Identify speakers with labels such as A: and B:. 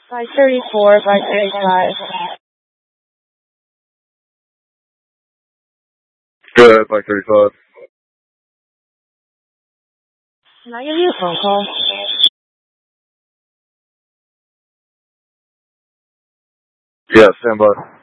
A: 534, 535.
B: Go ahead, 535.
A: Can I give you a phone call?
B: Yeah, stand by.